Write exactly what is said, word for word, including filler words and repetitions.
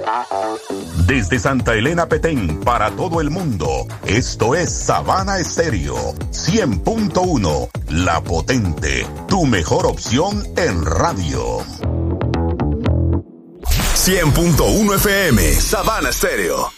Desde Santa Elena Petén para todo el mundo, esto es Sabana Estéreo cien punto uno, La Potente, tu mejor opción en radio. cien punto uno F M, Sabana Estéreo.